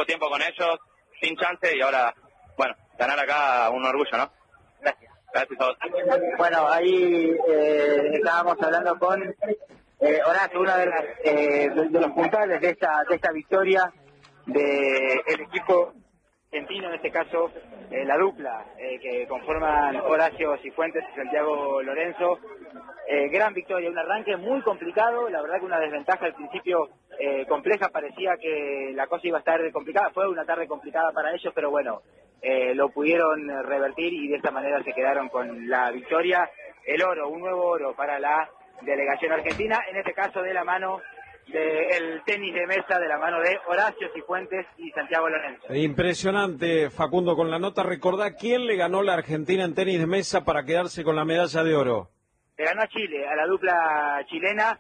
poco tiempo con ellos, sin chance, y ahora, bueno, ganar acá un orgullo, ¿no? Gracias. Gracias a vos. Bueno, ahí estábamos hablando con Horacio, uno de los puntuales de esta victoria del equipo argentino, en este caso la dupla que conforman Horacio Cifuentes y Santiago Lorenzo. Gran victoria, un arranque muy complicado, la verdad que una desventaja al principio compleja, parecía que la cosa iba a estar complicada, fue una tarde complicada para ellos, pero bueno, lo pudieron revertir y de esta manera se quedaron con la victoria. El oro, un nuevo oro para la delegación argentina, en este caso de la mano del tenis de mesa, de la mano de Horacio Cifuentes y Santiago Lorenzo. Impresionante, Facundo, con la nota. Recordá quién le ganó la Argentina en tenis de mesa para quedarse con la medalla de oro. Le ganó a Chile, a la dupla chilena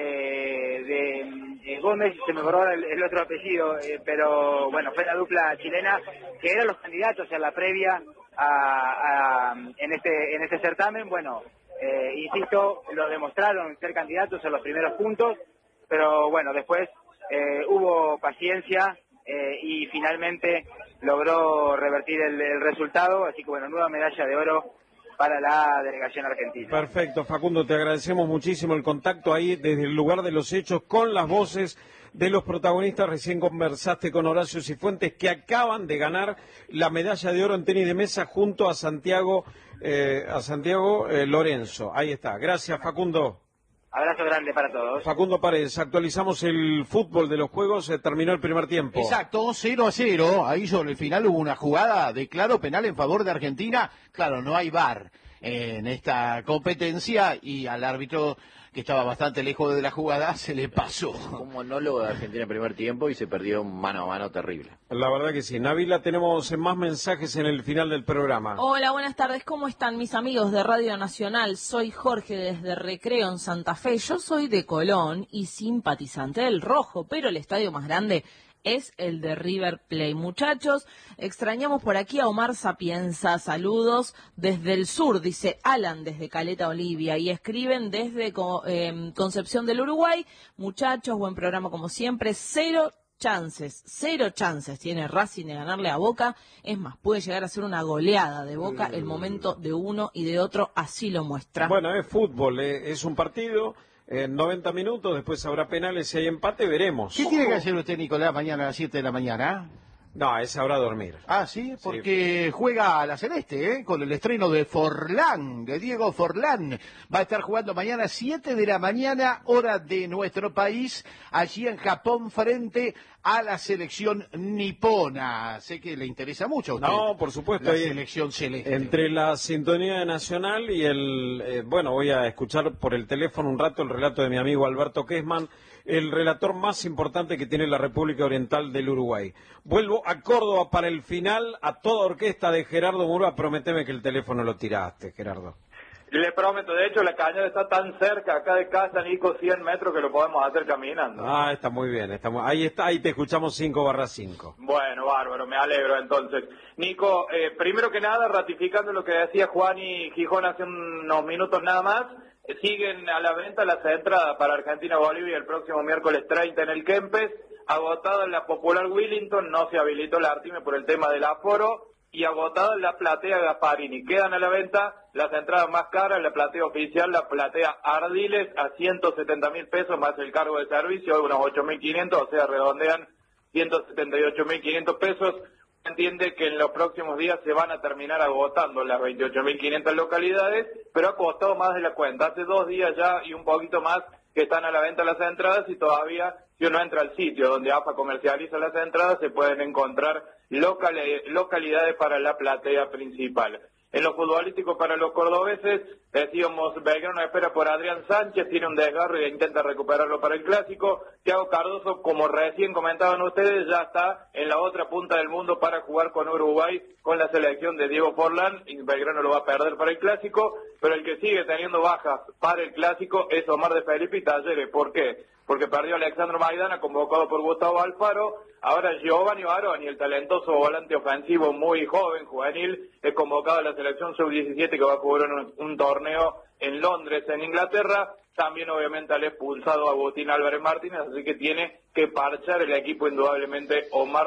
de Gómez, se me acordó el otro apellido, pero bueno, fue la dupla chilena que eran los candidatos a la previa en este certamen. Bueno, insisto, lo demostraron ser candidatos a los primeros puntos, pero bueno, después hubo paciencia y finalmente logró revertir el resultado, así que bueno, nueva medalla de oro para la delegación argentina. Perfecto, Facundo, te agradecemos muchísimo el contacto ahí desde el lugar de los hechos con las voces de los protagonistas. Recién conversaste con Horacio Cifuentes, que acaban de ganar la medalla de oro en tenis de mesa junto a Santiago Lorenzo. Ahí está. Gracias, Facundo. Abrazo grande para todos. Facundo Paredes, actualizamos el fútbol de los juegos, terminó el primer tiempo. Exacto, 0-0, ahí sobre el final hubo una jugada de claro penal en favor de Argentina. Claro, no hay VAR en esta competencia y al árbitro, que estaba bastante lejos de la jugada, se le pasó. Un monólogo de Argentina en primer tiempo y se perdió un mano a mano terrible. La verdad que sí. Nabila, tenemos más mensajes en el final del programa. Hola, buenas tardes. ¿Cómo están mis amigos de Radio Nacional? Soy Jorge desde Recreo en Santa Fe. Yo soy de Colón y simpatizante del Rojo, pero el estadio más grande es el de River Plate. Muchachos, extrañamos por aquí a Omar Sapienza. Saludos desde el sur, dice Alan desde Caleta, Olivia. Y escriben desde Concepción del Uruguay. Muchachos, buen programa como siempre. Cero chances tiene Racing de ganarle a Boca. Es más, puede llegar a ser una goleada de Boca. El momento de uno y de otro así lo muestra. Bueno, es fútbol, es un partido. En 90 minutos, después habrá penales, si hay empate, veremos. ¿Qué tiene que hacer usted, Nicolás, mañana a las 7 de la mañana? No, a esa hora a dormir. Ah, ¿sí? Porque juega a la Celeste, con el estreno de Forlán, de Diego Forlán. Va a estar jugando mañana a 7 de la mañana, hora de nuestro país, allí en Japón, frente a la selección nipona. Sé que le interesa mucho a usted. No, por supuesto. La selección celeste. Entre la sintonía de Nacional y bueno, voy a escuchar por el teléfono un rato el relato de mi amigo Alberto Kessman, el relator más importante que tiene la República Oriental del Uruguay. Vuelvo a Córdoba para el final, a toda orquesta de Gerardo Murúa. Prometeme que el teléfono lo tiraste, Gerardo. Le prometo, de hecho la cañada está tan cerca acá de casa, Nico, 100 metros, que lo podemos hacer caminando. Ah, está muy bien, ahí te escuchamos 5/5. Bueno, bárbaro, me alegro entonces. Nico, primero que nada, ratificando lo que decía Juan y Gijón hace unos minutos nada más, siguen a la venta las entradas para Argentina-Bolivia el próximo miércoles 30 en el Kempes, agotada en la popular Willington, no se habilitó la Artime por el tema del aforo, y agotada en la platea Gasparini. Quedan a la venta las entradas más caras, la platea oficial, la platea Ardiles, a 170.000 pesos más el cargo de servicio, unos 8.500, o sea, redondean 178.500 pesos. Entiende que en los próximos días se van a terminar agotando las 28.500 localidades, pero ha costado más de la cuenta. Hace 2 días ya y un poquito más que están a la venta las entradas y todavía, si uno entra al sitio donde AFA comercializa las entradas, se pueden encontrar localidades para la platea principal. En lo futbolístico para los cordobeses, decíamos, Belgrano espera por Adrián Sánchez, tiene un desgarro e intenta recuperarlo para el Clásico. Thiago Cardoso, como recién comentaban ustedes, ya está en la otra punta del mundo para jugar con Uruguay, con la selección de Diego Forlán, y Belgrano lo va a perder para el Clásico, pero el que sigue teniendo bajas para el Clásico es Omar de Felipe y Talleres. ¿Por qué? Porque perdió a Alexandro Maidana, convocado por Gustavo Alfaro. Ahora Giovanni Baroni, el talentoso volante ofensivo muy joven, juvenil, es convocado a la selección sub-17 que va a jugar un torneo en Londres, en Inglaterra. También obviamente al expulsado Agustín Álvarez Martínez, así que tiene que parchar el equipo indudablemente Omar